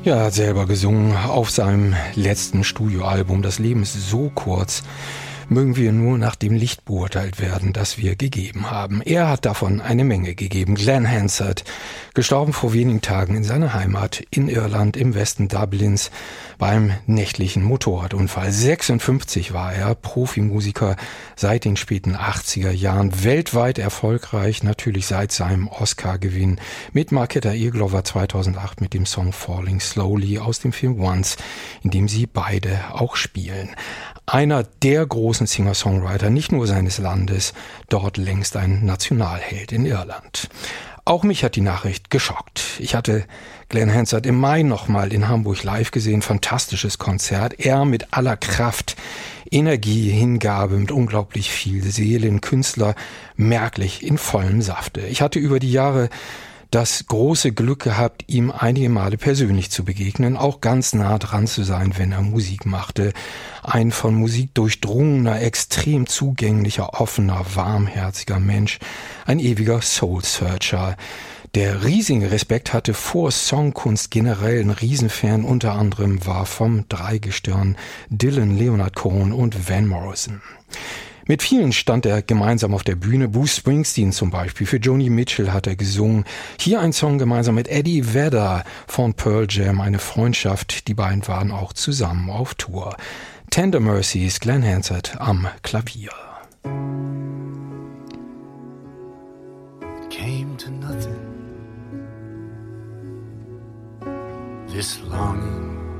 Ja, er hat selber gesungen auf seinem letzten Studioalbum. Das Leben ist so kurz. Mögen wir nur nach dem Licht beurteilt werden, das wir gegeben haben. Er hat davon eine Menge gegeben. Glen Hansard, gestorben vor wenigen Tagen in seiner Heimat in Irland im Westen Dublins beim nächtlichen Motorradunfall. 56 war er, Profimusiker seit den späten 80er Jahren, weltweit erfolgreich, natürlich seit seinem Oscar-Gewinn mit Marketa Irglover 2008 mit dem Song Falling Slowly aus dem Film Once, in dem sie beide auch spielen. Einer der großen Singer-Songwriter, nicht nur seines Landes, dort längst ein Nationalheld in Irland. Auch mich hat die Nachricht geschockt. Ich hatte Glen Hansard im Mai nochmal in Hamburg live gesehen. Fantastisches Konzert. Er mit aller Kraft, Energie, Hingabe, mit unglaublich viel Seele, ein Künstler, merklich in vollem Safte. Ich hatte über die Jahre das große Glück gehabt, ihm einige Male persönlich zu begegnen, auch ganz nah dran zu sein, wenn er Musik machte. Ein von Musik durchdrungener, extrem zugänglicher, offener, warmherziger Mensch, ein ewiger Soul-Searcher, der riesigen Respekt hatte vor Songkunst, generell ein Riesenfan, unter anderem war vom Dreigestirn Dylan, Leonard Cohen und Van Morrison. Mit vielen stand er gemeinsam auf der Bühne. Bruce Springsteen zum Beispiel. Für Joni Mitchell hat er gesungen. Hier ein Song gemeinsam mit Eddie Vedder von Pearl Jam. Eine Freundschaft. Die beiden waren auch zusammen auf Tour. Tender Mercies, Glen Hansard am Klavier.